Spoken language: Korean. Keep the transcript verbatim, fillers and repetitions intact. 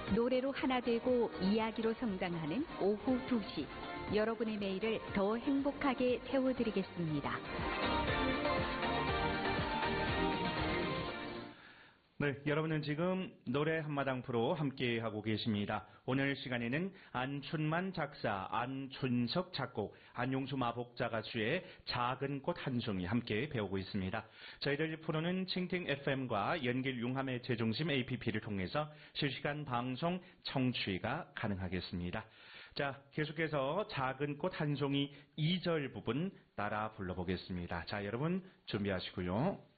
노래로 하나 되고 이야기로 성장하는 오후 두 시. 여러분의 매일을 더 행복하게 채워드리겠습니다. 네, 여러분은 지금 노래 한마당 프로 함께하고 계십니다. 오늘 시간에는 안춘만 작사, 안춘석 작곡, 안용수 마복자 가수의 작은 꽃 한 송이 함께 배우고 있습니다. 저희들 프로는 蜻蜓 에프엠과 연길 융함의 재중심 에이피피를 통해서 실시간 방송 청취가 가능하겠습니다. 자, 계속해서 작은 꽃 한 송이 이 절 부분 따라 불러보겠습니다. 자, 여러분 준비하시고요.